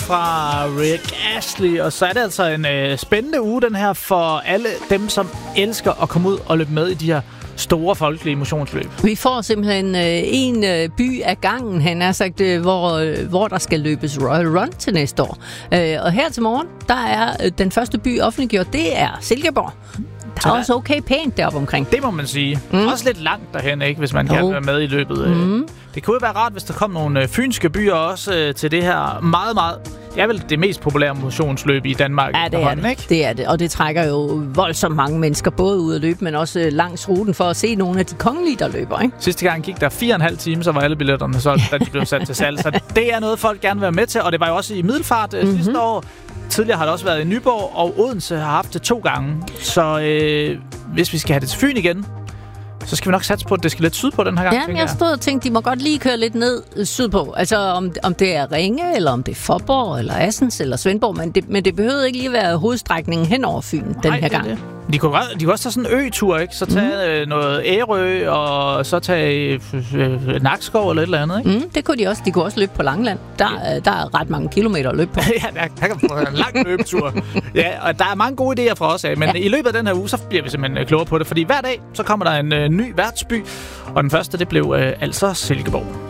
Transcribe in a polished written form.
fra Rick Astley. Og så er det altså en spændende uge, den her, for alle dem, som elsker at komme ud og løbe med i de her store folkelige motionsløb. Vi får simpelthen en by af gangen, han har sagt, hvor der skal løbes Royal Run til næste år. Og her til morgen, der er den første by offentliggjort, det er Silkeborg. Der er også okay pænt deroppe omkring. Det må man sige. Også lidt langt derhen, ikke, hvis man kan være med i løbet. Det kunne jo være rart, hvis der kom nogle fynske byer også til det her meget, meget... Det er vel det mest populære motionsløb i Danmark. Ja, det er det. Ikke? Det er det. Og det trækker jo voldsomt mange mennesker, både ud at løbe, men også langs ruten for at se nogle af de kongelige, der løber. Ikke? Sidste gang gik der 4,5 timer, så var alle billetterne solgt, da de blev sat til salg. Så det er noget, folk gerne vil være med til. Og det var jo også i Middelfart sidste år. Tidligere har det også været i Nyborg, og Odense har haft det 2 gange. Så hvis vi skal have det til Fyn igen, så skal vi nok satse på, at det skal lidt sydpå den her gang. Ja, jeg stod og tænkte, de må godt lige køre lidt ned sydpå. Altså om det er Ringe, eller om det er Faaborg, eller Assens, eller Svendborg. Men det behøvede ikke lige være hovedstrækningen hen over Fyn den her gang. Det. De kunne også tage sådan en ø-tur, ikke? Så tage noget Ærø, og så tage Nakskov eller et eller andet, ikke? Det kunne de også. De kunne også løbe på Langeland. Der er ret mange kilometer at løbe på. Ja, der kan få en lang løbetur. Ja, og der er mange gode idéer fra os af. Men i løbet af den her uge, så bliver vi simpelthen klogere på det. Fordi hver dag, så kommer der en ny værtsby. Og den første, det blev altså Silkeborg.